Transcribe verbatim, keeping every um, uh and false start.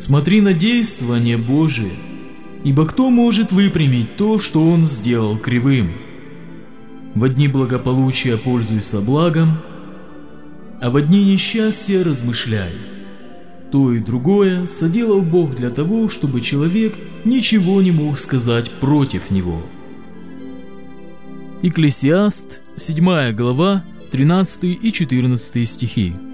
смотри на действование Божие, ибо кто может выпрямить то, что Он сделал кривым? В дни благополучия пользуйся благом, а в дни несчастья размышляй. То и другое соделал Бог для того, чтобы человек ничего не мог сказать против Него. Екклесиаст, седьмая глава, тринадцатый и четырнадцатый стихи.